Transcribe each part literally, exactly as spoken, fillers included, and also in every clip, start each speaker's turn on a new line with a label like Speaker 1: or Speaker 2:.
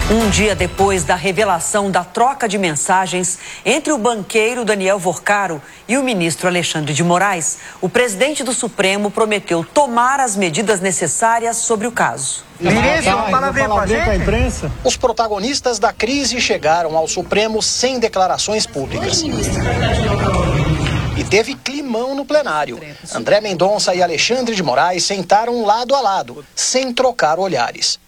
Speaker 1: Um dia depois da revelação da troca de mensagens entre o banqueiro Daniel Vorcaro e o ministro Alexandre de Moraes, o presidente do Supremo prometeu tomar as medidas necessárias sobre o caso.
Speaker 2: Os protagonistas da crise chegaram ao Supremo sem declarações públicas. E teve climão no plenário. André Mendonça e Alexandre de Moraes sentaram lado a lado, sem trocar olhares.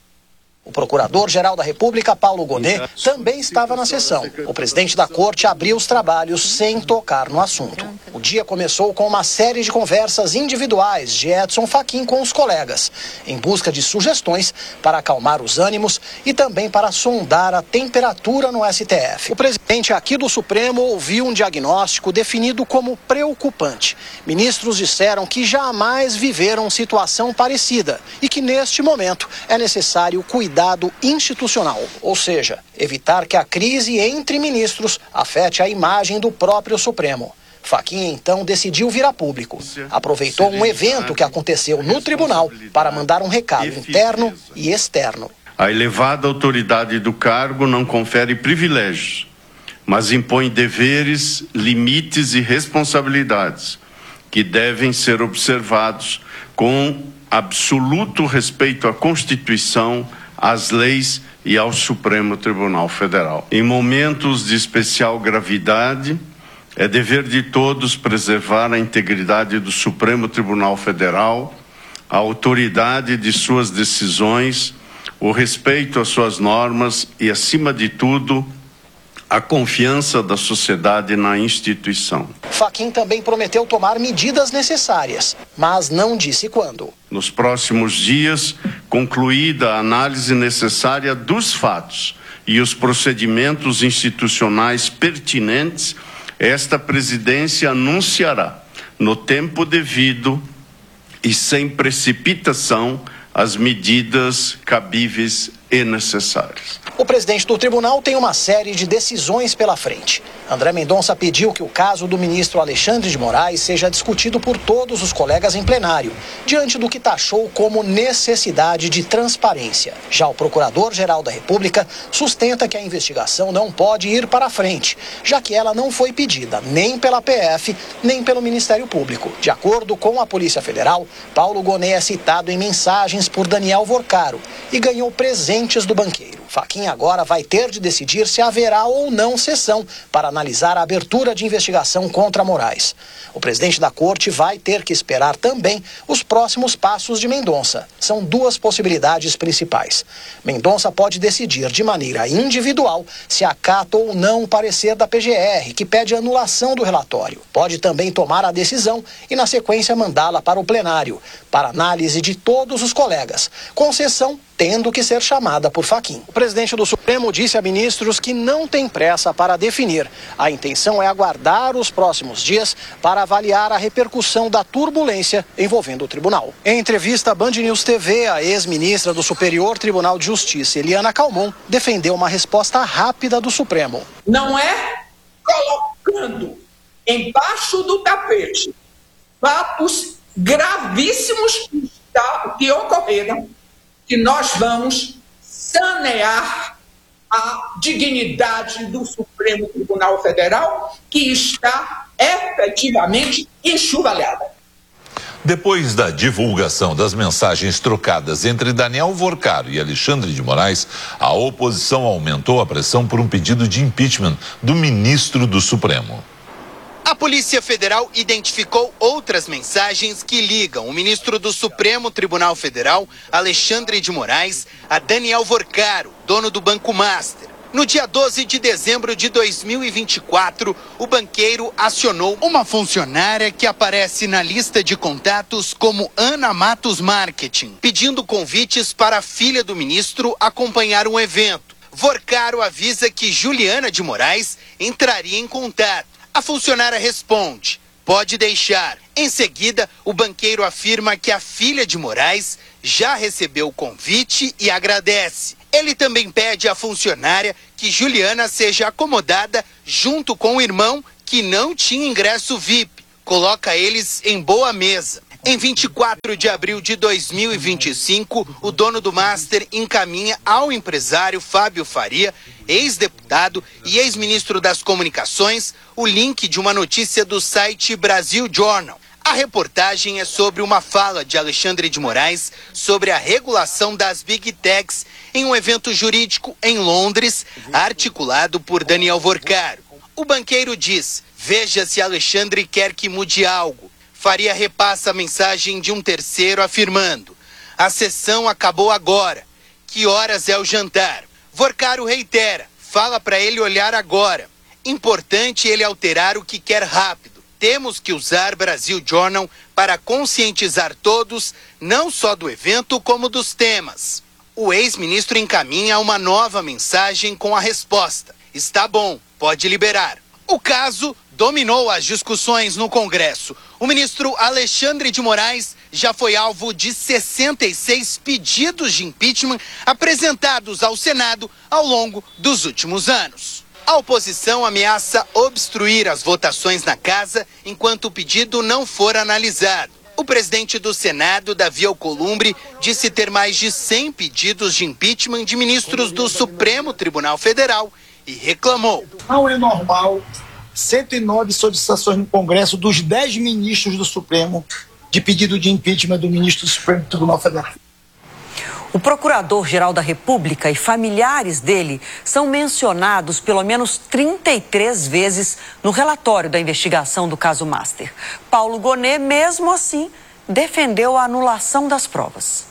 Speaker 2: O procurador-geral da República, Paulo Gonet, também estava na sessão. O presidente da corte abriu os trabalhos sem tocar no assunto. O dia começou com uma série de conversas individuais de Edson Fachin com os colegas, em busca de sugestões para acalmar os ânimos e também para sondar a temperatura no S T F. O presidente aqui do Supremo ouviu um diagnóstico definido como preocupante. Ministros disseram que jamais viveram situação parecida e que, neste momento, é necessário cuidar Cuidado institucional, ou seja, evitar que a crise entre ministros afete a imagem do próprio Supremo. Fachin, então, decidiu vir a público. Aproveitou um evento que aconteceu no tribunal para mandar um recado interno e externo.
Speaker 3: A elevada autoridade do cargo não confere privilégios, mas impõe deveres, limites e responsabilidades que devem ser observados com absoluto respeito à Constituição, às leis e ao Supremo Tribunal Federal. Em momentos de especial gravidade, é dever de todos preservar a integridade do Supremo Tribunal Federal, a autoridade de suas decisões, o respeito às suas normas e, acima de tudo, a confiança da sociedade na instituição.
Speaker 2: Fachin também prometeu tomar medidas necessárias, mas não disse quando.
Speaker 3: Nos próximos dias, concluída a análise necessária dos fatos e os procedimentos institucionais pertinentes, esta presidência anunciará, no tempo devido e sem precipitação, as medidas cabíveis e necessárias.
Speaker 2: O presidente do tribunal tem uma série de decisões pela frente. André Mendonça pediu que o caso do ministro Alexandre de Moraes seja discutido por todos os colegas em plenário, diante do que taxou como necessidade de transparência. Já o procurador-geral da República sustenta que a investigação não pode ir para frente, já que ela não foi pedida nem pela P F, nem pelo Ministério Público. De acordo com a Polícia Federal, Paulo Gonet é citado em mensagens por Daniel Vorcaro e ganhou presentes do banqueiro. Fachin agora vai ter de decidir se haverá ou não sessão para analisar a abertura de investigação contra Moraes. O presidente da corte vai ter que esperar também os próximos passos de Mendonça. São duas possibilidades principais. Mendonça pode decidir de maneira individual se acata ou não o parecer da P G R, que pede anulação do relatório. Pode também tomar a decisão e, na sequência, mandá-la para o plenário, para análise de todos os colegas, com sessão tendo que ser chamada por Fachin. O presidente do Supremo disse a ministros que não tem pressa para definir. A intenção é aguardar os próximos dias para avaliar a repercussão da turbulência envolvendo o tribunal. Em entrevista à Band News T V, a ex-ministra do Superior Tribunal de Justiça, Eliana Calmon, defendeu uma resposta rápida do Supremo.
Speaker 4: Não é colocando embaixo do tapete fatos gravíssimos que ocorreram que nós vamos sanear a dignidade do Supremo Tribunal Federal, que está efetivamente enxovalhada.
Speaker 5: Depois da divulgação das mensagens trocadas entre Daniel Vorcaro e Alexandre de Moraes, a oposição aumentou a pressão por um pedido de impeachment do ministro do Supremo.
Speaker 6: A Polícia Federal identificou outras mensagens que ligam o ministro do Supremo Tribunal Federal, Alexandre de Moraes, a Daniel Vorcaro, dono do Banco Master. No dia doze de dezembro de dois mil e vinte e quatro, o banqueiro acionou uma funcionária que aparece na lista de contatos como Ana Matos Marketing, pedindo convites para a filha do ministro acompanhar um evento. Vorcaro avisa que Juliana de Moraes entraria em contato. A funcionária responde, pode deixar. Em seguida, o banqueiro afirma que a filha de Moraes já recebeu o convite e agradece. Ele também pede à funcionária que Juliana seja acomodada junto com o irmão que não tinha ingresso V I P. Coloca eles em boa mesa. Em vinte e quatro de abril de dois mil e vinte e cinco, o dono do Master encaminha ao empresário Fábio Faria, ex-deputado e ex-ministro das Comunicações, o link de uma notícia do site Brasil Journal. A reportagem é sobre uma fala de Alexandre de Moraes sobre a regulação das Big Techs em um evento jurídico em Londres, articulado por Daniel Vorcaro. O banqueiro diz: veja se Alexandre quer que mude algo. Faria repassa a mensagem de um terceiro afirmando: a sessão acabou agora. Que horas é o jantar? Vorcaro reitera: fala para ele olhar agora. Importante ele alterar o que quer rápido. Temos que usar Brasil Journal para conscientizar todos, não só do evento, como dos temas. O ex-ministro encaminha uma nova mensagem com a resposta: está bom, pode liberar. O caso dominou as discussões no Congresso. O ministro Alexandre de Moraes já foi alvo de sessenta e seis pedidos de impeachment apresentados ao Senado ao longo dos últimos anos. A oposição ameaça obstruir as votações na casa enquanto o pedido não for analisado. O presidente do Senado, Davi Alcolumbre, disse ter mais de cem pedidos de impeachment de ministros do Supremo Tribunal Federal e reclamou:
Speaker 7: não é normal cento e nove solicitações no Congresso dos dez ministros do Supremo de pedido de impeachment do ministro do Supremo Tribunal Federal.
Speaker 1: O Procurador-Geral da República e familiares dele são mencionados pelo menos trinta e três vezes no relatório da investigação do caso Master. Paulo Gonet, mesmo assim, defendeu a anulação das provas.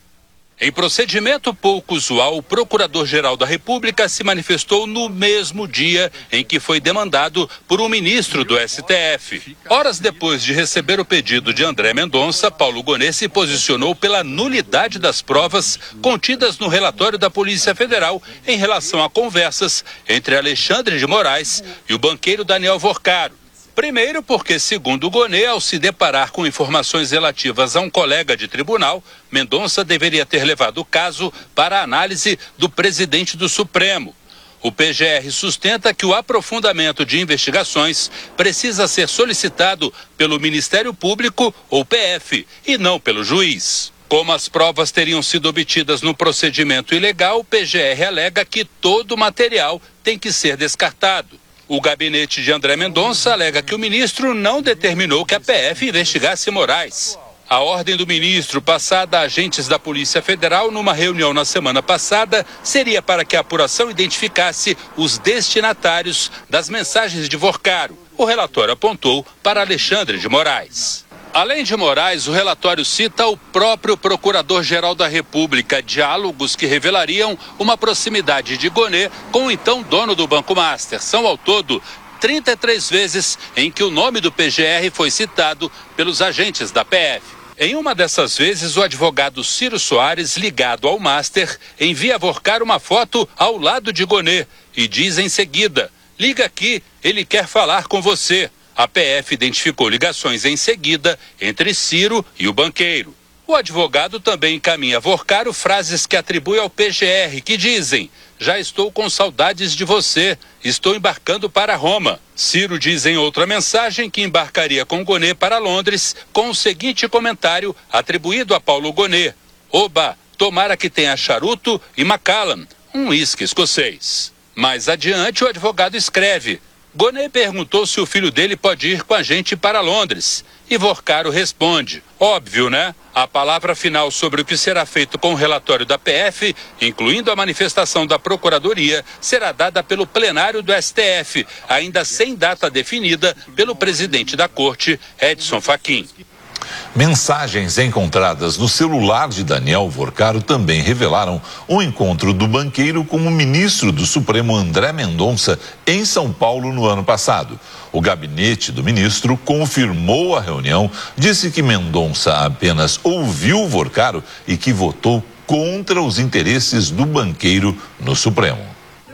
Speaker 8: Em procedimento pouco usual, o Procurador-Geral da República se manifestou no mesmo dia em que foi demandado por um ministro do S T F. Horas depois de receber o pedido de André Mendonça, Paulo Gonet se posicionou pela nulidade das provas contidas no relatório da Polícia Federal em relação a conversas entre Alexandre de Moraes e o banqueiro Daniel Vorcaro. Primeiro porque, segundo Gonet, ao se deparar com informações relativas a um colega de tribunal, Mendonça deveria ter levado o caso para a análise do presidente do Supremo. O P G R sustenta que o aprofundamento de investigações precisa ser solicitado pelo Ministério Público ou P F e não pelo juiz. Como as provas teriam sido obtidas no procedimento ilegal, o P G R alega que todo o material tem que ser descartado. O gabinete de André Mendonça alega que o ministro não determinou que a P F investigasse Moraes. A ordem do ministro, passada a agentes da Polícia Federal numa reunião na semana passada, seria para que a apuração identificasse os destinatários das mensagens de Vorcaro. O relatório apontou para Alexandre de Moraes. Além de Moraes, o relatório cita o próprio Procurador-Geral da República, diálogos que revelariam uma proximidade de Gonet com o então dono do Banco Master. São ao todo trinta e três vezes em que o nome do P G R foi citado pelos agentes da P F. Em uma dessas vezes, o advogado Ciro Soares, ligado ao Master, envia a Vorcaro uma foto ao lado de Gonet e diz em seguida: liga aqui, ele quer falar com você. A P F identificou ligações em seguida entre Ciro e o banqueiro. O advogado também encaminha a Vorcaro frases que atribui ao P G R, que dizem: já estou com saudades de você, estou embarcando para Roma. Ciro diz em outra mensagem que embarcaria com Gonet para Londres com o seguinte comentário atribuído a Paulo Gonet: oba, tomara que tenha charuto e Macallan, um uísque escocês. Mais adiante, o advogado escreve: Gonet perguntou se o filho dele pode ir com a gente para Londres. E Vorcaro responde: óbvio, né? A palavra final sobre o que será feito com o relatório da P F, incluindo a manifestação da Procuradoria, será dada pelo plenário do S T F, ainda sem data definida pelo presidente da Corte, Edson Fachin.
Speaker 5: Mensagens encontradas no celular de Daniel Vorcaro também revelaram o encontro do banqueiro com o ministro do Supremo André Mendonça em São Paulo no ano passado. O gabinete do ministro confirmou a reunião, disse que Mendonça apenas ouviu Vorcaro e que votou contra os interesses do banqueiro no Supremo.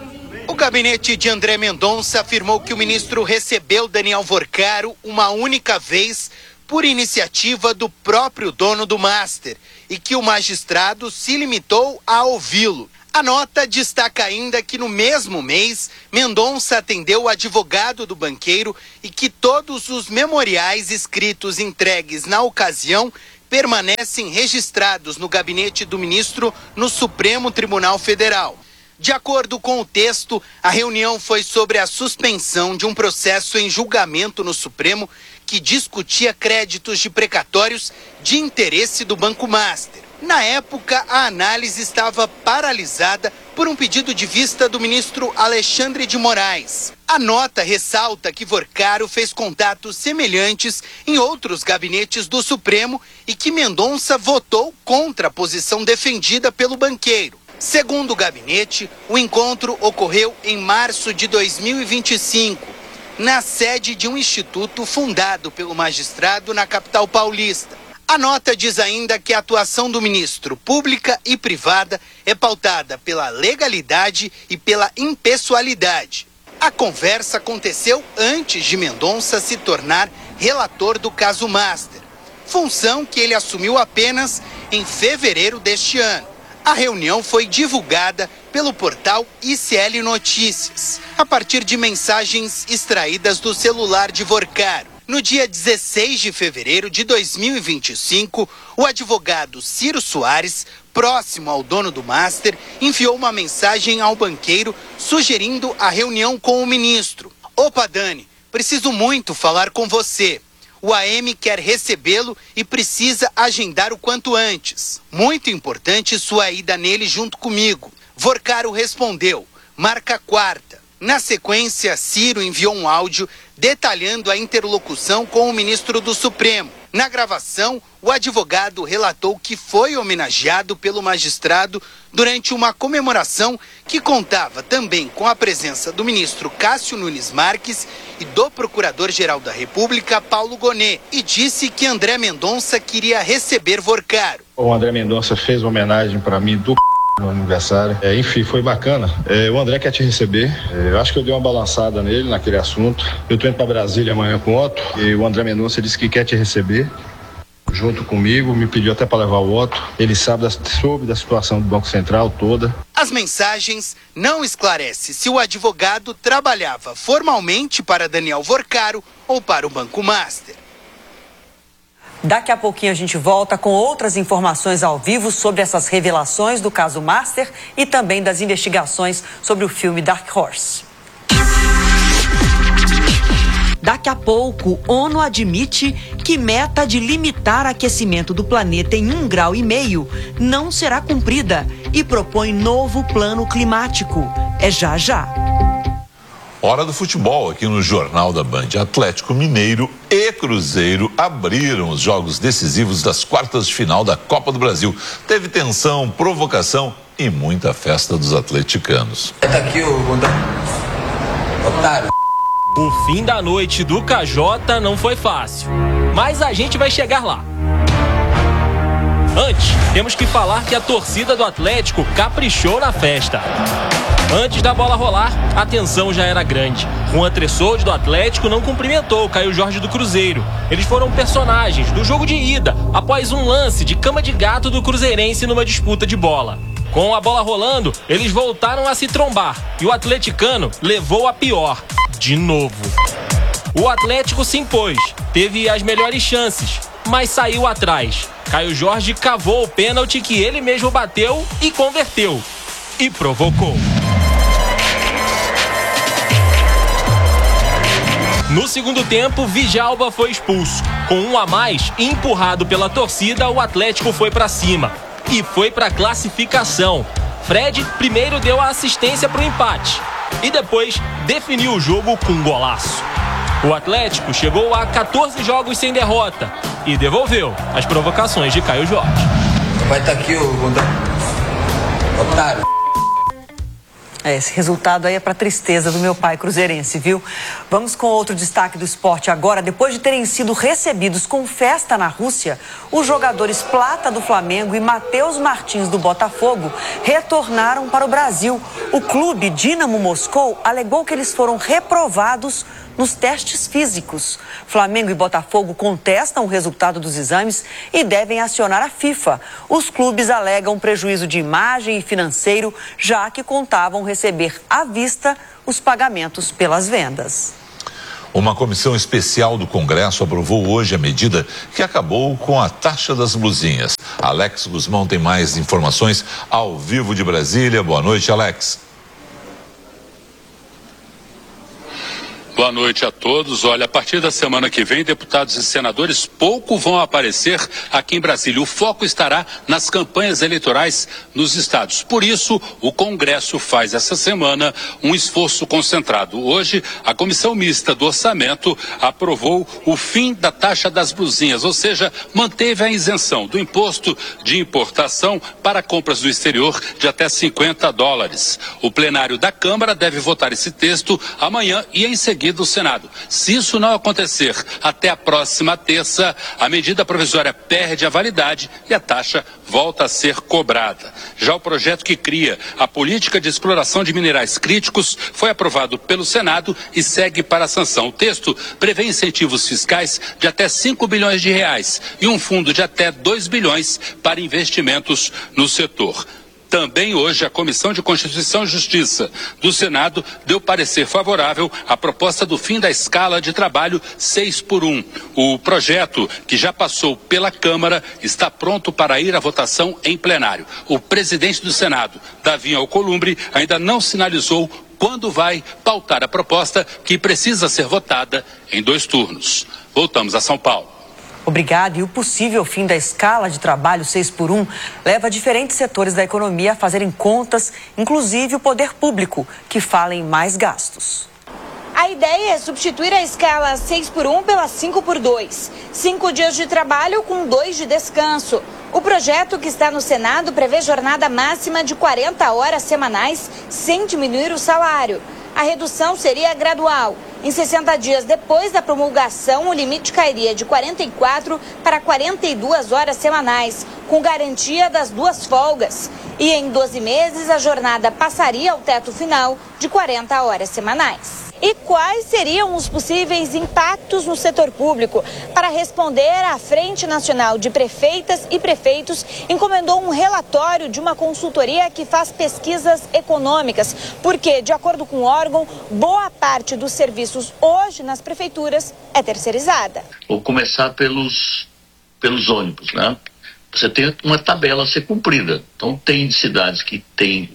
Speaker 6: O gabinete de André Mendonça afirmou que o ministro recebeu Daniel Vorcaro uma única vez por iniciativa do próprio dono do Master e que o magistrado se limitou a ouvi-lo. A nota destaca ainda que no mesmo mês, Mendonça atendeu o advogado do banqueiro e que todos os memoriais escritos entregues na ocasião permanecem registrados no gabinete do ministro no Supremo Tribunal Federal. De acordo com o texto, a reunião foi sobre a suspensão de um processo em julgamento no Supremo que discutia créditos de precatórios de interesse do Banco Master. Na época, a análise estava paralisada por um pedido de vista do ministro Alexandre de Moraes. A nota ressalta que Vorcaro fez contatos semelhantes em outros gabinetes do Supremo e que Mendonça votou contra a posição defendida pelo banqueiro. Segundo o gabinete, o encontro ocorreu em março de dois mil e vinte e cinco, na sede de um instituto fundado pelo magistrado na capital paulista. A nota diz ainda que a atuação do ministro, pública e privada, é pautada pela legalidade e pela impessoalidade. A conversa aconteceu antes de Mendonça se tornar relator do caso Master, função que ele assumiu apenas em fevereiro deste ano. A reunião foi divulgada pelo portal I C L Notícias, a partir de mensagens extraídas do celular de Vorcaro. No dia dezesseis de fevereiro de dois mil e vinte e cinco, o advogado Ciro Soares, próximo ao dono do Master, enviou uma mensagem ao banqueiro sugerindo a reunião com o ministro. Opa, Dani, preciso muito falar com você. O A M quer recebê-lo e precisa agendar o quanto antes. Muito importante sua ida nele junto comigo. Vorcaro respondeu, marca quarta. Na sequência, Ciro enviou um áudio detalhando a interlocução com o ministro do Supremo. Na gravação, o advogado relatou que foi homenageado pelo magistrado durante uma comemoração que contava também com a presença do ministro Cássio Nunes Marques e do procurador-geral da República, Paulo Gonet, e disse que André Mendonça queria receber Vorcaro.
Speaker 9: O André Mendonça fez uma homenagem para mim do no aniversário. É, enfim, foi bacana. É, o André quer te receber. É, eu acho que eu dei uma balançada nele naquele assunto. Eu tô indo para Brasília amanhã com o Otto e o André Mendonça disse que quer te receber junto comigo, me pediu até para levar o Otto. Ele sabe da, soube da situação do Banco Central toda.
Speaker 6: As mensagens não esclarecem se o advogado trabalhava formalmente para Daniel Vorcaro ou para o Banco Master.
Speaker 1: Daqui a pouquinho a gente volta com outras informações ao vivo sobre essas revelações do caso Master e também das investigações sobre o filme Dark Horse. Daqui a pouco, ONU admite que meta de limitar aquecimento do planeta em um grau e meio não será cumprida e propõe novo plano climático. É já já.
Speaker 5: Hora do futebol aqui no Jornal da Band. Atlético Mineiro e Cruzeiro abriram os jogos decisivos das quartas de final da Copa do Brasil. Teve tensão, provocação e muita festa dos atleticanos.
Speaker 10: Tá aqui o otário.
Speaker 11: O fim da noite do K J não foi fácil, mas a gente vai chegar lá. Antes, temos que falar que a torcida do Atlético caprichou na festa. Antes da bola rolar, a tensão já era grande. O antressolde do Atlético não cumprimentou o Caio Jorge do Cruzeiro. Eles foram personagens do jogo de ida, após um lance de cama de gato do cruzeirense numa disputa de bola. Com a bola rolando, eles voltaram a se trombar e o atleticano levou a pior, de novo. O Atlético se impôs, teve as melhores chances, mas saiu atrás. Caio Jorge cavou o pênalti que ele mesmo bateu e converteu. E provocou. No segundo tempo, Vijalba foi expulso. Com um a mais e empurrado pela torcida, o Atlético foi para cima. E foi para classificação. Fred primeiro deu a assistência para o empate. E depois definiu o jogo com um golaço. O Atlético chegou a quatorze jogos sem derrota. E devolveu as provocações de Caio Jorge.
Speaker 10: Vai estar aqui o otário.
Speaker 1: É, esse resultado aí é para tristeza do meu pai cruzeirense, viu? Vamos com outro destaque do esporte agora. Depois de terem sido recebidos com festa na Rússia, os jogadores Plata do Flamengo e Matheus Martins do Botafogo retornaram para o Brasil. O clube Dinamo Moscou alegou que eles foram reprovados nos testes físicos. Flamengo e Botafogo contestam o resultado dos exames e devem acionar a FIFA. Os clubes alegam prejuízo de imagem e financeiro, já que contavam receber à vista os pagamentos pelas vendas.
Speaker 5: Uma comissão especial do Congresso aprovou hoje a medida que acabou com a taxa das blusinhas. Alex Guzmão tem mais informações ao vivo de Brasília. Boa noite, Alex.
Speaker 8: Boa noite a todos. Olha, a partir da semana que vem, deputados e senadores pouco vão aparecer aqui em Brasília. O foco estará nas campanhas eleitorais nos estados. Por isso, o Congresso faz essa semana um esforço concentrado. Hoje, a Comissão Mista do Orçamento aprovou o fim da taxa das blusinhas, ou seja, manteve a isenção do imposto de importação para compras do exterior de até cinquenta dólares. O plenário da Câmara deve votar esse texto amanhã e em seguida do Senado. Se isso não acontecer até a próxima terça, a medida provisória perde a validade e a taxa volta a ser cobrada. Já o projeto que cria a política de exploração de minerais críticos foi aprovado pelo Senado e segue para a sanção. O texto prevê incentivos fiscais de até cinco bilhões de reais e um fundo de até dois bilhões para investimentos no setor. Também hoje a Comissão de Constituição e Justiça do Senado deu parecer favorável à proposta do fim da escala de trabalho seis por um. O projeto, que já passou pela Câmara, está pronto para ir à votação em plenário. O presidente do Senado, Davi Alcolumbre, ainda não sinalizou quando vai pautar a proposta, que precisa ser votada em dois turnos. Voltamos a São Paulo.
Speaker 1: Obrigada. E o possível fim da escala de trabalho seis por um leva diferentes setores da economia a fazerem contas, inclusive o poder público, que fala em mais gastos.
Speaker 12: A ideia é substituir a escala seis por um pela cinco por dois. Cinco dias de trabalho com dois de descanso. O projeto, que está no Senado, prevê jornada máxima de quarenta horas semanais, sem diminuir o salário. A redução seria gradual. Em sessenta dias depois da promulgação, o limite cairia de quarenta e quatro para quarenta e duas horas semanais, com garantia das duas folgas. E em doze meses, a jornada passaria ao teto final de quarenta horas semanais. E quais seriam os possíveis impactos no setor público? Para responder, a Frente Nacional de Prefeitas e Prefeitos encomendou um relatório de uma consultoria que faz pesquisas econômicas, porque, de acordo com o órgão, boa parte dos serviços hoje nas prefeituras é terceirizada.
Speaker 13: Vou começar pelos, pelos ônibus, né? Você tem uma tabela a ser cumprida. Então, tem cidades que têm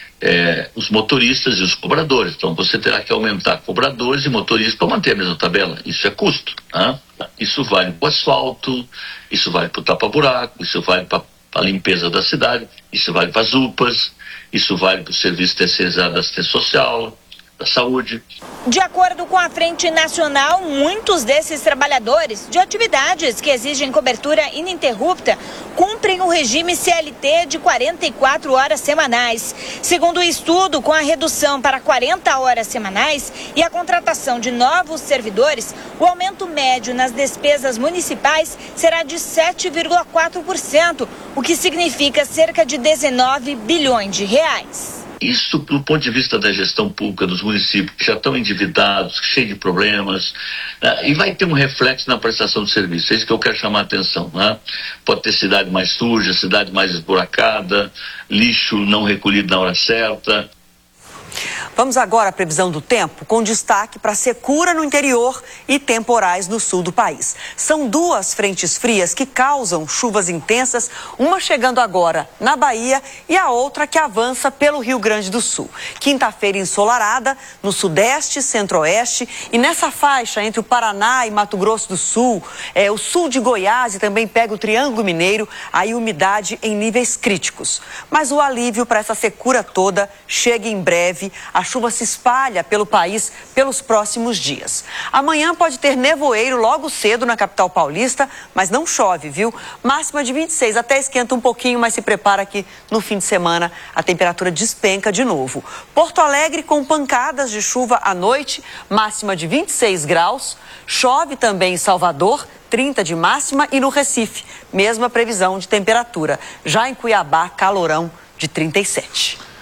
Speaker 13: É, os motoristas e os cobradores. Então você terá que aumentar cobradores e motoristas para manter a mesma tabela. Isso é custo, né? Isso vale para o asfalto, isso vale para o tapa-buraco, isso vale para a limpeza da cidade, isso vale para as U P As, isso vale para o serviço terceirizado da assistência social, da saúde.
Speaker 12: De acordo com a Frente Nacional, muitos desses trabalhadores de atividades que exigem cobertura ininterrupta cumprem o regime C L T de quarenta e quatro horas semanais. Segundo o estudo, com a redução para quarenta horas semanais e a contratação de novos servidores, o aumento médio nas despesas municipais será de sete vírgula quatro por cento, o que significa cerca de dezenove bilhões de reais.
Speaker 13: Isso, do ponto de vista da gestão pública dos municípios, que já estão endividados, cheios de problemas, né? E vai ter um reflexo na prestação de serviço. É isso que eu quero chamar a atenção, né? Pode ter cidade mais suja, cidade mais esburacada, lixo não recolhido na hora certa.
Speaker 1: Vamos agora à previsão do tempo, com destaque para secura no interior e temporais no sul do país. São duas frentes frias que causam chuvas intensas, uma chegando agora na Bahia e a outra que avança pelo Rio Grande do Sul. Quinta-feira ensolarada no sudeste, centro-oeste e nessa faixa entre o Paraná e Mato Grosso do Sul, é, o sul de Goiás e também pega o Triângulo Mineiro, aí umidade em níveis críticos. Mas o alívio para essa secura toda chega em breve. A chuva se espalha pelo país pelos próximos dias. Amanhã pode ter nevoeiro logo cedo na capital paulista, mas não chove, viu? Máxima de vinte e seis, até esquenta um pouquinho, mas se prepara que no fim de semana a temperatura despenca de novo. Porto Alegre com pancadas de chuva à noite, máxima de vinte e seis graus. Chove também em Salvador, trinta de máxima, e no Recife, mesma previsão de temperatura. Já em Cuiabá, calorão de trinta e sete.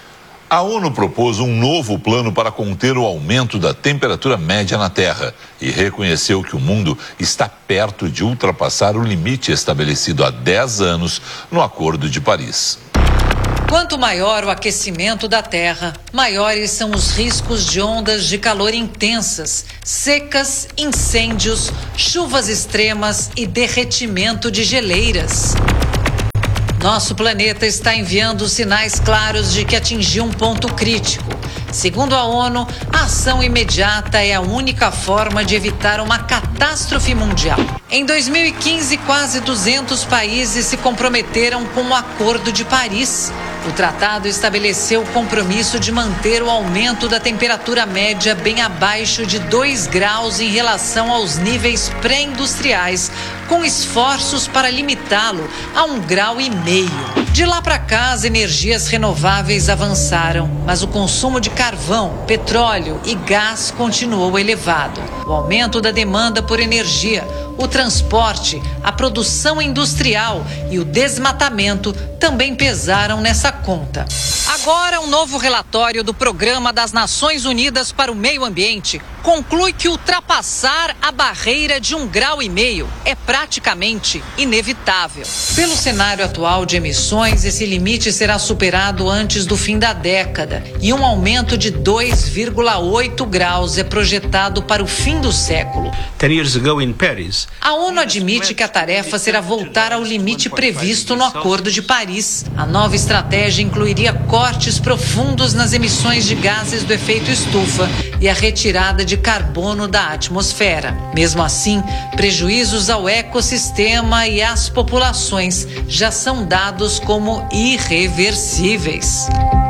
Speaker 5: A ONU propôs um novo plano para conter o aumento da temperatura média na Terra e reconheceu que o mundo está perto de ultrapassar o limite estabelecido há dez anos no Acordo de Paris.
Speaker 14: Quanto maior o aquecimento da Terra, maiores são os riscos de ondas de calor intensas, secas, incêndios, chuvas extremas e derretimento de geleiras. Nosso planeta está enviando sinais claros de que atingiu um ponto crítico. Segundo a ONU, a ação imediata é a única forma de evitar uma catástrofe mundial. Em dois mil e quinze, quase duzentos países se comprometeram com o Acordo de Paris. O tratado estabeleceu o compromisso de manter o aumento da temperatura média bem abaixo de dois graus em relação aos níveis pré-industriais, com esforços para limitá-lo a um grau e meio. De lá para cá, as energias renováveis avançaram, mas o consumo de carvão, petróleo e gás continuou elevado. O aumento da demanda por energia, o transporte, a produção industrial e o desmatamento também pesaram nessa conta. Agora, um novo relatório do Programa das Nações Unidas para o Meio Ambiente conclui que ultrapassar a barreira de um grau e meio é praticamente inevitável. Pelo cenário atual de emissões, esse limite será superado antes do fim da década e um aumento de dois vírgula oito graus é projetado para o fim do século.
Speaker 15: Ten years ago in Paris,
Speaker 14: a ONU admite que a tarefa será voltar ao limite previsto no Acordo de Paris. A nova estratégia incluiria cortes profundos nas emissões de gases do efeito estufa e a retirada de carbono da atmosfera. Mesmo assim, prejuízos ao ecossistema e às populações já são dados como irreversíveis.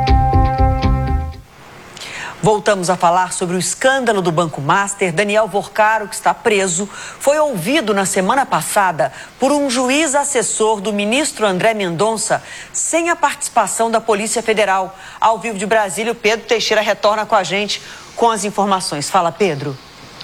Speaker 1: Voltamos a falar sobre o escândalo do Banco Master. Daniel Vorcaro, que está preso, foi ouvido na semana passada por um juiz assessor do ministro André Mendonça, sem a participação da Polícia Federal. Ao vivo de Brasília, o Pedro Teixeira retorna com a gente com as informações. Fala, Pedro.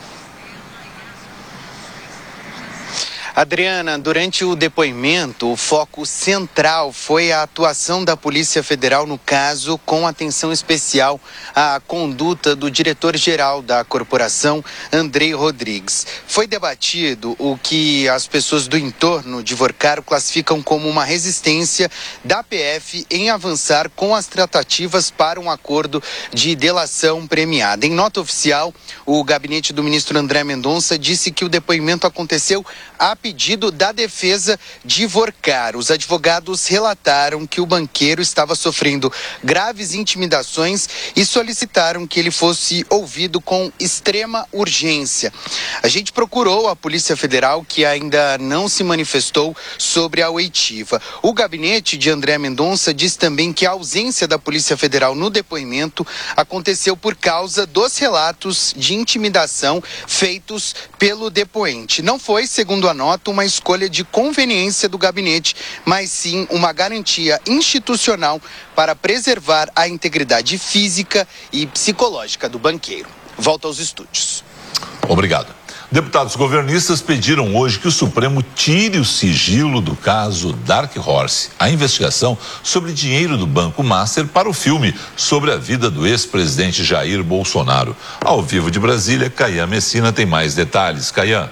Speaker 6: Adriana, durante o depoimento, o foco central foi a atuação da Polícia Federal no caso, com atenção especial à conduta do diretor-geral da corporação, Andrei Rodrigues. Foi debatido o que as pessoas do entorno de Vorcaro classificam como uma resistência da P F em avançar com as tratativas para um acordo de delação premiada. Em nota oficial, o gabinete do ministro André Mendonça disse que o depoimento aconteceu a pedido da defesa de Vorcaro. Os advogados relataram que o banqueiro estava sofrendo graves intimidações e solicitaram que ele fosse ouvido com extrema urgência. A gente procurou a Polícia Federal, que ainda não se manifestou sobre a oitiva. O gabinete de André Mendonça diz também que a ausência da Polícia Federal no depoimento aconteceu por causa dos relatos de intimidação feitos pelo depoente. Não foi, segundo a nota, uma escolha de conveniência do gabinete, mas sim uma garantia institucional para preservar a integridade física e psicológica do banqueiro. Volta aos estúdios.
Speaker 5: Obrigado. Deputados governistas pediram hoje que o Supremo tire o sigilo do caso Dark Horse, a investigação sobre dinheiro do Banco Master para o filme sobre a vida do ex-presidente Jair Bolsonaro. Ao vivo de Brasília, Caian Messina tem mais detalhes. Caian.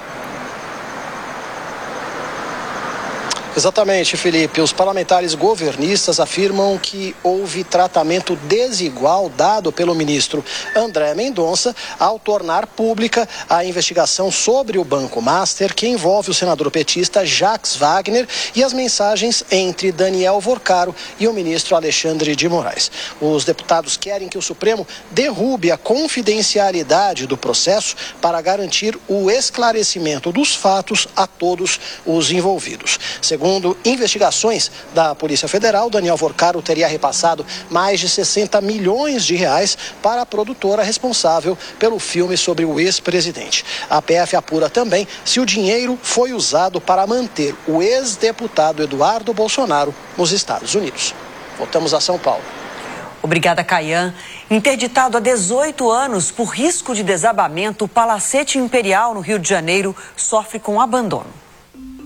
Speaker 2: Exatamente, Felipe. Os parlamentares governistas afirmam que houve tratamento desigual dado pelo ministro André Mendonça ao tornar pública a investigação sobre o Banco Master, que envolve o senador petista Jacques Wagner, e as mensagens entre Daniel Vorcaro e o ministro Alexandre de Moraes. Os deputados querem que o Supremo derrube a confidencialidade do processo para garantir o esclarecimento dos fatos a todos os envolvidos. Segundo Segundo investigações da Polícia Federal, Daniel Vorcaro teria repassado mais de sessenta milhões de reais para a produtora responsável pelo filme sobre o ex-presidente. A P F apura também se o dinheiro foi usado para manter o ex-deputado Eduardo Bolsonaro nos Estados Unidos. Voltamos a São Paulo.
Speaker 1: Obrigada, Caian. Interditado há dezoito anos por risco de desabamento, o Palacete Imperial, no Rio de Janeiro, sofre com abandono.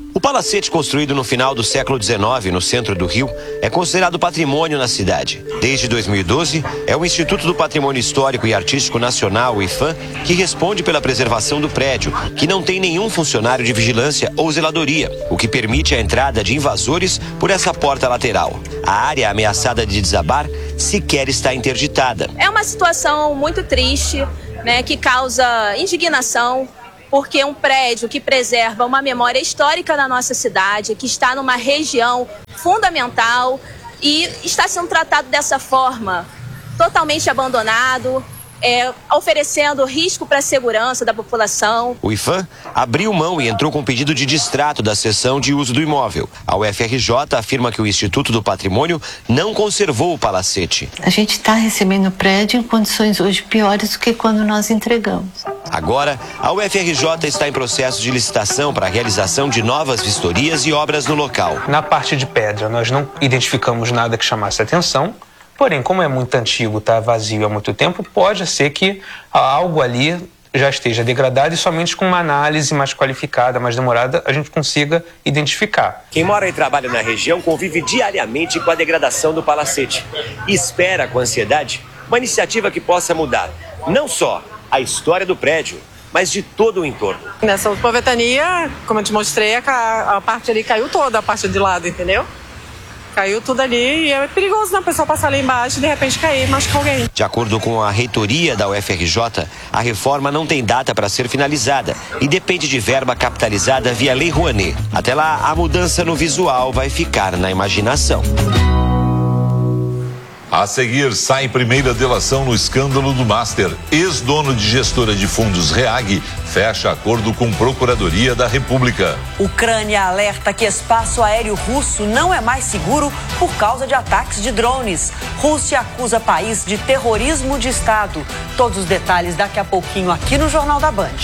Speaker 16: O palacete, construído no final do século dezenove, no centro do Rio, é considerado patrimônio na cidade. Desde dois mil e doze, é o Instituto do Patrimônio Histórico e Artístico Nacional, o IPHAN, que responde pela preservação do prédio, que não tem nenhum funcionário de vigilância ou zeladoria, o que permite a entrada de invasores por essa porta lateral. A área ameaçada de desabar sequer está interditada.
Speaker 17: É uma situação muito triste, né, que causa indignação, porque é um prédio que preserva uma memória histórica da nossa cidade, que está numa região fundamental e está sendo tratado dessa forma, totalmente abandonado, é, oferecendo risco para a segurança da população.
Speaker 16: O IPHAN abriu mão e entrou com pedido de distrato da cessão de uso do imóvel. A U F R J afirma que o Instituto do Patrimônio não conservou o palacete.
Speaker 18: A gente está recebendo o prédio em condições hoje piores do que quando nós entregamos.
Speaker 16: Agora, a U F R J está em processo de licitação para a realização de novas vistorias e obras no local.
Speaker 19: Na parte de pedra, nós não identificamos nada que chamasse atenção. Porém, como é muito antigo, está vazio há muito tempo, pode ser que algo ali já esteja degradado e somente com uma análise mais qualificada, mais demorada, a gente consiga identificar.
Speaker 16: Quem mora e trabalha na região convive diariamente com a degradação do palacete e espera com ansiedade uma iniciativa que possa mudar não só a história do prédio, mas de todo o entorno.
Speaker 20: Nessa última ventania, como eu te mostrei, a, a parte ali caiu toda, a parte de lado, entendeu? Caiu tudo ali e é perigoso, né? A pessoa passar ali embaixo e de repente cair e machucar alguém.
Speaker 16: De acordo com a reitoria da U F R J, a reforma não tem data para ser finalizada e depende de verba capitalizada via Lei Rouanet. Até lá, a mudança no visual vai ficar na imaginação.
Speaker 5: A seguir, sai primeira delação no escândalo do Master. Ex-dono de gestora de fundos Reag fecha acordo com Procuradoria da República.
Speaker 1: Ucrânia alerta que espaço aéreo russo não é mais seguro por causa de ataques de drones. Rússia acusa país de terrorismo de Estado. Todos os detalhes daqui a pouquinho aqui no Jornal da Band.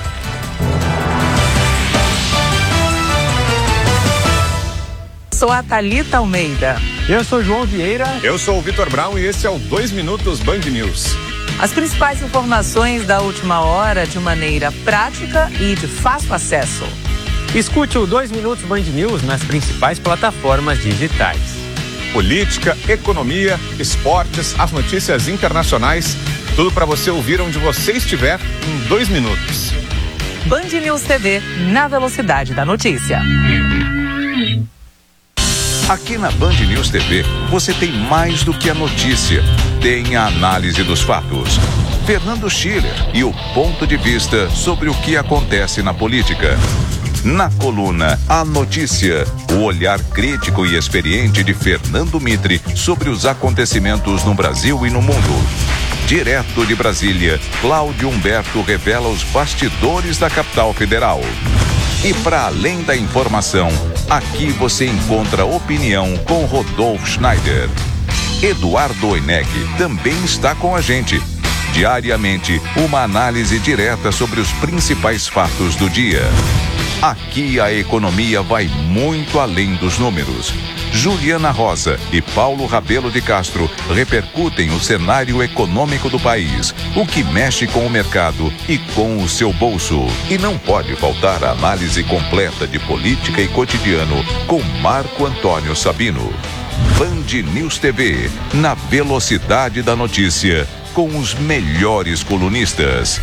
Speaker 21: Sou a Thalita Almeida.
Speaker 22: Eu sou João Vieira. Eu sou o Vitor Brown e esse é o dois Minutos Band News.
Speaker 21: As principais informações da última hora de maneira prática e de fácil acesso.
Speaker 22: Escute o dois Minutos Band News nas principais plataformas digitais. Política, economia, esportes, as notícias internacionais, tudo para você ouvir onde você estiver em dois minutos.
Speaker 21: Band News T V, na velocidade da notícia.
Speaker 23: Aqui na Band News T V, você tem mais do que a notícia. Tem a análise dos fatos. Fernando Schiller e o ponto de vista sobre o que acontece na política. Na coluna A Notícia, o olhar crítico e experiente de Fernando Mitre sobre os acontecimentos no Brasil e no mundo. Direto de Brasília, Cláudio Humberto revela os bastidores da capital federal. E para além da informação, aqui você encontra opinião com Rodolfo Schneider. Eduardo Oineg também está com a gente. Diariamente, uma análise direta sobre os principais fatos do dia. Aqui a economia vai muito além dos números. Juliana Rosa e Paulo Rabelo de Castro repercutem o cenário econômico do país, o que mexe com o mercado e com o seu bolso. E não pode faltar a análise completa de política e cotidiano com Marco Antônio Sabino. Band News T V, na velocidade da notícia, com os melhores colunistas.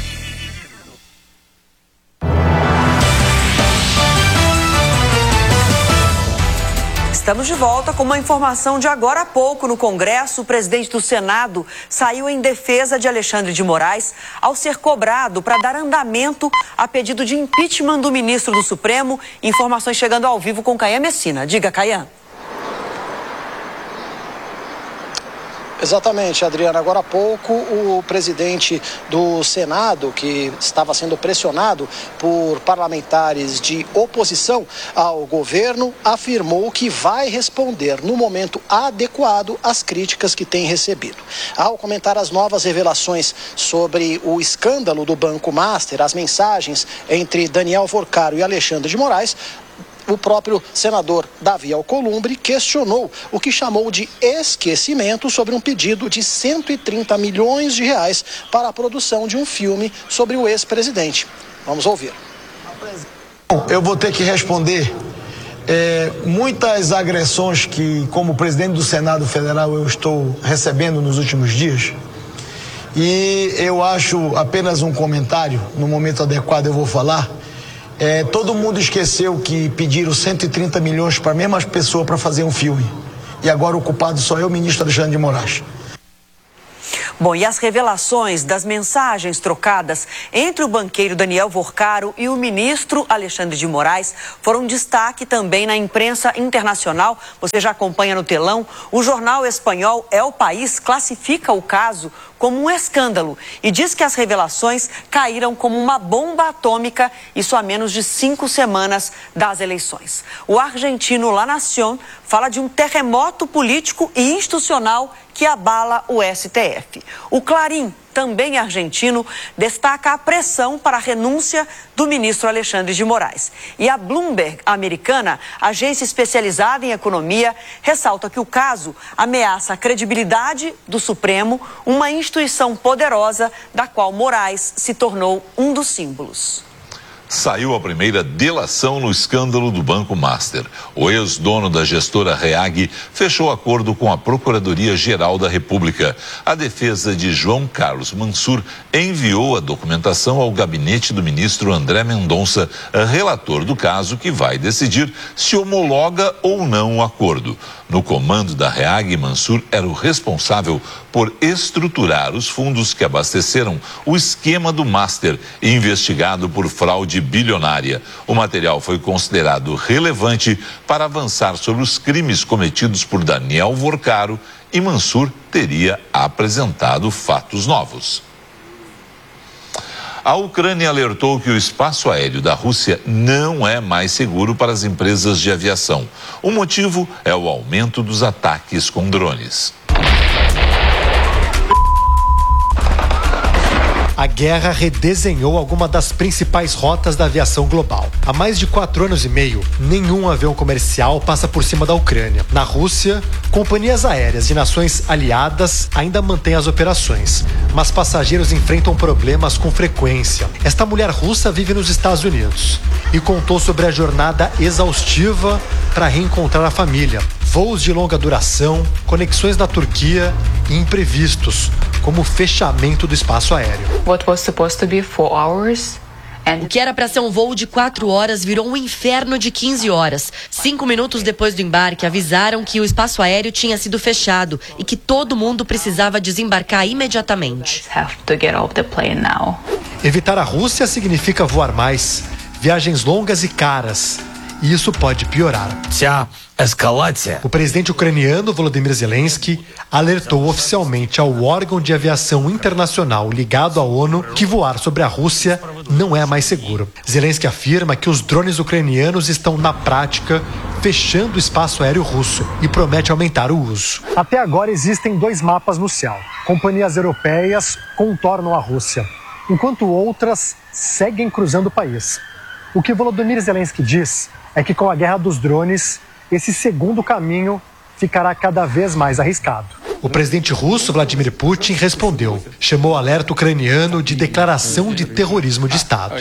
Speaker 1: Estamos de volta com uma informação de agora há pouco no Congresso. O presidente do Senado saiu em defesa de Alexandre de Moraes ao ser cobrado para dar andamento a pedido de impeachment do ministro do Supremo. Informações chegando ao vivo com Caian Messina. Diga, Caian.
Speaker 2: Exatamente, Adriana. Agora há pouco, o presidente do Senado, que estava sendo pressionado por parlamentares de oposição ao governo, afirmou que vai responder no momento adequado às críticas que tem recebido. Ao comentar as novas revelações sobre o escândalo do Banco Master, as mensagens entre Daniel Vorcaro e Alexandre de Moraes, o próprio senador Davi Alcolumbre questionou o que chamou de esquecimento sobre um pedido de cento e trinta milhões de reais para a produção de um filme sobre o ex-presidente. Vamos ouvir.
Speaker 7: Eu vou ter que responder É, muitas agressões que, como presidente do Senado Federal, eu estou recebendo nos últimos dias, e eu acho apenas um comentário, no momento adequado eu vou falar, é, todo mundo esqueceu que pediram cento e trinta milhões para a mesma pessoa para fazer um filme, e agora o culpado só é o ministro Alexandre de Moraes.
Speaker 1: Bom, e as revelações das mensagens trocadas entre o banqueiro Daniel Vorcaro e o ministro Alexandre de Moraes foram destaque também na imprensa internacional. Você já acompanha no telão. O jornal espanhol El País classifica o caso como um escândalo e diz que as revelações caíram como uma bomba atômica, isso a menos de cinco semanas das eleições. O argentino La Nación fala de um terremoto político e institucional que abala o S T F. O Clarim, também argentino, destaca a pressão para a renúncia do ministro Alexandre de Moraes. E a Bloomberg americana, agência especializada em economia, ressalta que o caso ameaça a credibilidade do Supremo, uma instituição poderosa da qual Moraes se tornou um dos símbolos.
Speaker 5: Saiu a primeira delação no escândalo do Banco Master. O ex-dono da gestora Reag fechou acordo com a Procuradoria-Geral da República. A defesa de João Carlos Mansur enviou a documentação ao gabinete do ministro André Mendonça, relator do caso, que vai decidir se homologa ou não o acordo. No comando da Reag, Mansur era o responsável por estruturar os fundos que abasteceram o esquema do Master, investigado por fraude bilionária. O material foi considerado relevante para avançar sobre os crimes cometidos por Daniel Vorcaro e Mansur teria apresentado fatos novos. A Ucrânia alertou que o espaço aéreo da Rússia não é mais seguro para as empresas de aviação. O motivo é o aumento dos ataques com drones.
Speaker 3: A guerra redesenhou alguma das principais rotas da aviação global. Há mais de quatro anos e meio, nenhum avião comercial passa por cima da Ucrânia. Na Rússia, companhias aéreas de nações aliadas ainda mantêm as operações, mas passageiros enfrentam problemas com frequência. Esta mulher russa vive nos Estados Unidos e contou sobre a jornada exaustiva para reencontrar a família. Voos de longa duração, conexões na Turquia e imprevistos, como o fechamento do espaço aéreo.
Speaker 4: What was supposed to be four hours?
Speaker 9: O que era para ser um voo de quatro horas virou um inferno de quinze horas. Cinco minutos depois do embarque, avisaram que o espaço aéreo tinha sido fechado e que todo mundo precisava desembarcar imediatamente.
Speaker 3: Evitar a Rússia significa voar mais, viagens longas e caras. E isso pode piorar. O presidente ucraniano Volodymyr Zelensky alertou oficialmente ao órgão de aviação internacional ligado à ONU que voar sobre a Rússia não é mais seguro. Zelensky afirma que os drones ucranianos estão, na prática, fechando o espaço aéreo russo e promete aumentar o uso.
Speaker 2: Até agora existem dois mapas no céu. Companhias europeias contornam a Rússia, enquanto outras seguem cruzando o país. O que Volodymyr Zelensky diz é que com a guerra dos drones, esse segundo caminho ficará cada vez mais arriscado.
Speaker 3: O presidente russo Vladimir Putin respondeu, chamou o alerta ucraniano de declaração de terrorismo de Estado.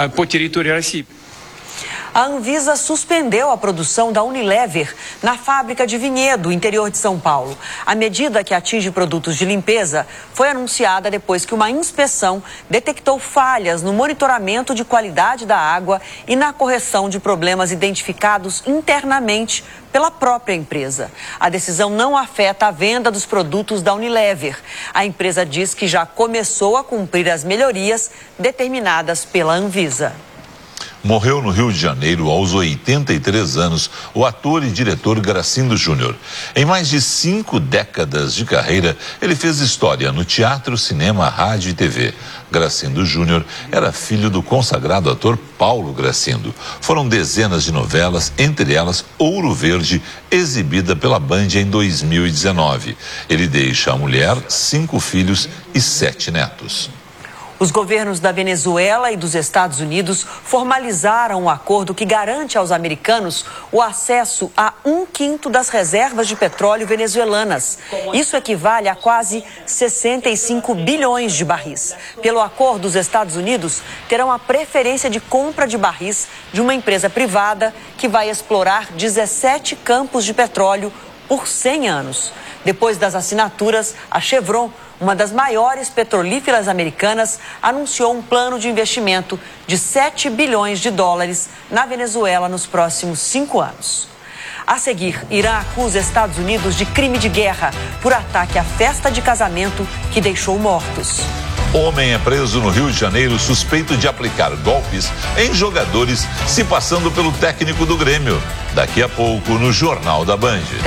Speaker 1: A Anvisa suspendeu a produção da Unilever na fábrica de Vinhedo, interior de São Paulo. A medida, que atinge produtos de limpeza, foi anunciada depois que uma inspeção detectou falhas no monitoramento de qualidade da água e na correção de problemas identificados internamente pela própria empresa. A decisão não afeta a venda dos produtos da Unilever. A empresa diz que já começou a cumprir as melhorias determinadas pela Anvisa.
Speaker 5: Morreu no Rio de Janeiro, aos oitenta e três anos, o ator e diretor Gracindo Júnior. Em mais de cinco décadas de carreira, ele fez história no teatro, cinema, rádio e T V. Gracindo Júnior era filho do consagrado ator Paulo Gracindo. Foram dezenas de novelas, entre elas Ouro Verde, exibida pela Band em dois mil e dezenove. Ele deixa a mulher, cinco filhos e sete netos.
Speaker 1: Os governos da Venezuela e dos Estados Unidos formalizaram um acordo que garante aos americanos o acesso a um quinto das reservas de petróleo venezuelanas. Isso equivale a quase sessenta e cinco bilhões de barris. Pelo acordo, os Estados Unidos terão a preferência de compra de barris de uma empresa privada que vai explorar dezessete campos de petróleo por cem anos. Depois das assinaturas, a Chevron, uma das maiores petrolíferas americanas, anunciou um plano de investimento de sete bilhões de dólares na Venezuela nos próximos cinco anos. A seguir, Irã acusa Estados Unidos de crime de guerra por ataque à festa de casamento que deixou mortos.
Speaker 5: Homem é preso no Rio de Janeiro suspeito de aplicar golpes em jogadores se passando pelo técnico do Grêmio. Daqui a pouco no Jornal da Band.